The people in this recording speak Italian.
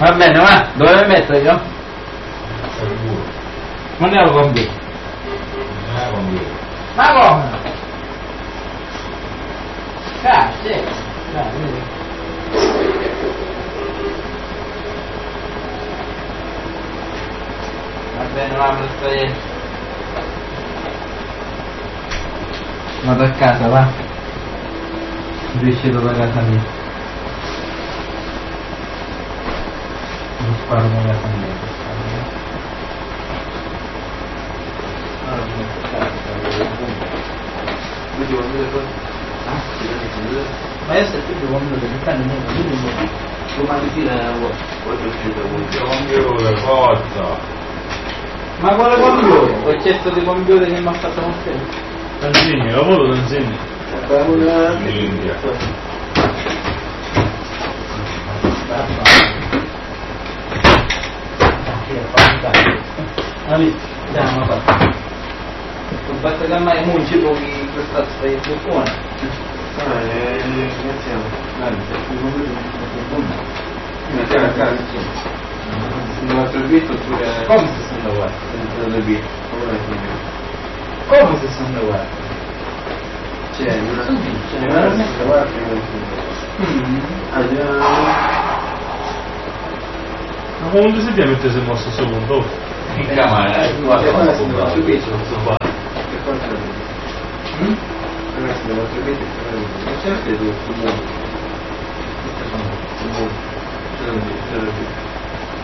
Va bene, ma dove mi metto io? Ma ne ho computer. Ma come? Sì. Dai, vedi. Va bene, ma stai. Vado a casa, va. Sono uscito da casa mia. Non sparo da casa mia. Ma io se tu devo andare a casa mia, domani sera lavoro. Computer, forza! Ma quale computer? Ho chiesto di computer che mi ha fatto con te. Tanzini, lavoro Tanzini. In India. Andiamo a fare. Basta che mai munci pochi questa buona. Non ho servito oppure... Come se sono uguali? Come se sono uguali? C'è una veramente guarda Ma quando si mette se mosso secondo? In camera, guarda, non so fare. Che cosa ragazzi, devo servire certo che devo fumare.